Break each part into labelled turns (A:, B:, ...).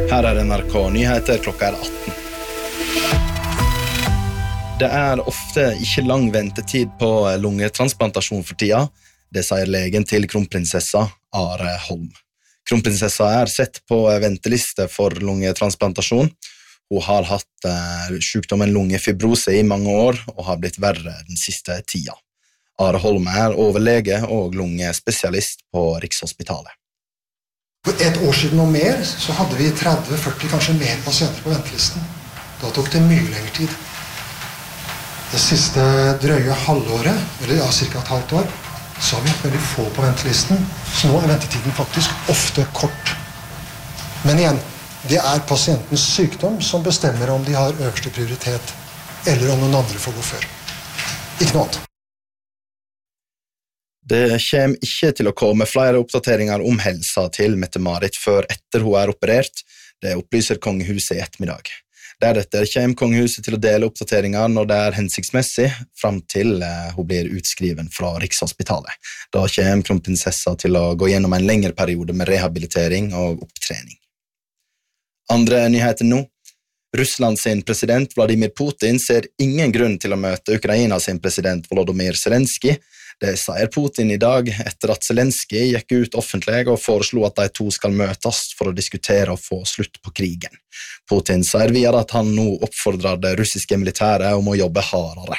A: Her NRK Nyheter, klokka 18. Det ofte ikke lang ventetid på lungetransplantasjon for tida. Det sier legen til kronprinsessa Are Holm. Kronprinsessa sett på venteliste for lungetransplantasjon. Hun har hatt sykdommen lungefibrose i mange år og har blitt verre den siste tida. Are Holm overlege og lungespesialist på Rikshospitalet.
B: For et år siden og mer så hadde vi 30-40, kanskje mer pasienter på ventelisten. Da tok det mye lengre tid. Det siste drøye halvåret, eller cirka et halvt år, så har vi hatt veldig få på ventelisten, så nå ventetiden faktisk ofte kort. Men igjen, det pasientens sykdom som bestemmer om de har øverste prioritet, eller om noen andre får gå før. Ikke noe annet.
A: Det kommer ikke til å komme flere oppdateringer om helsa til Mette-Marit før etter hun operert. Det opplyser kongehuset i ettermiddag. Deretter kommer kongehuset til å dele oppdateringer når det hensiktsmessig, frem til hun blir utskriven fra Rikshospitalet. Da kommer kronprinsessa til å gå gjennom en lengre periode med rehabilitering og opptrening. Andre nyheter nå. Russland sin president Vladimir Putin ser ingen grunn til å møte Ukraina sin president Volodymyr Zelensky. Det sier Putin i dag etter at Zelensky gikk ut offentlig og foreslo at de to skal møtes for å diskutere og få slutt på krigen. Putin sier videre at han nå oppfordrer det russiske militæret om å jobbe hardere.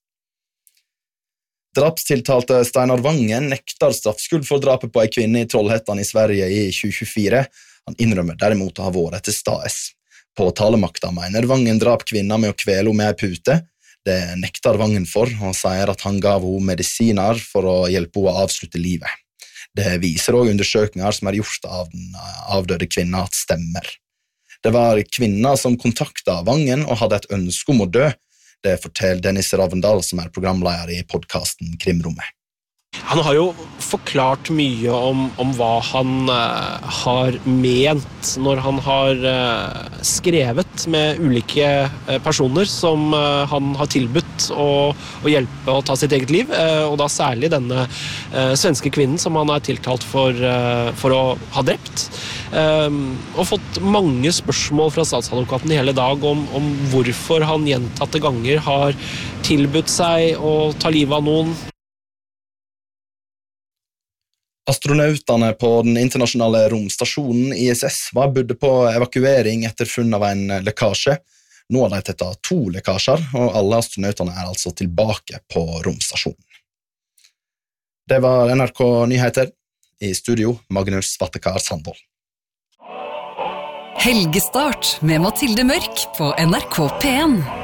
A: Drapstiltalte Steinar Vangen nekter straffskyld for drapet på en kvinne i Trollhättan i Sverige i 2024. Han innrømmer derimot å ha vært til stades. Påtalemakta mener Vangen drap kvinna med å kvele henne med en pute. Det nekter Vangen for, og sier at han gav henne medisiner for å hjelpe henne å avslutte livet. Det viser også undersøkelser som gjort av den avdøde kvinna at stemmer. Det var kvinna som kontaktet Vangen og hadde et ønske om å dø. Det forteller Dennis Ravndal, som programleder i podcasten Krimrommet.
C: Han har jo forklart mye om hva han har ment når han har skrevet med ulike personer som han har tilbudt å hjelpe å ta sitt eget liv, og da særlig denne svenske kvinnen som han tiltalt for å ha drept. Og fått mange spørsmål fra statsadvokaten hele dag om hvorfor han gjentatte ganger har tilbudt seg å ta livet av noen.
A: Astronautene på den internasjonale romstasjonen ISS var budde på evakuering etter funn av en lekkasje. Nå har de tettet 2 lekkasjer, og alle astronautene altså tilbake på romstasjonen. Det var NRK Nyheter. I studio, Magnus Vattekar Sandvold.
D: Helgestart med Mathilde Mørk på NRK P1.